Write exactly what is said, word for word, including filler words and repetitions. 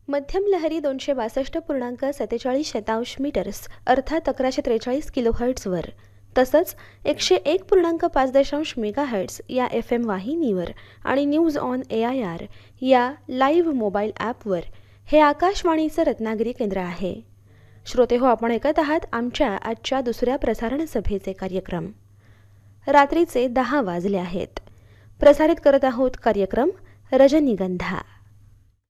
मध्यम लहरी दोनशे बासष्ट पूर्णांक सत्तेचाळीस शतांश मीटर्स अर्थात अकराशे त्रेचाळीस किलोहर्ट्झवर तसंच एकशे एक पूर्णांक पाच दशांश मेगाहर्ट्झ या एफ एम वाहिनीवर आणि news on A I R या लाईव्ह मोबाईल ॲपवर हे आकाशवाणीचं रत्नागिरी केंद्र आहे. श्रोते हो, आपण ऐकत आहात आमच्या आजच्या दुसऱ्या प्रसारण सभेचे कार्यक्रम. रात्रीचे दहा वाजले आहेत. प्रसारित करत आहोत कार्यक्रम रजनीगंधा.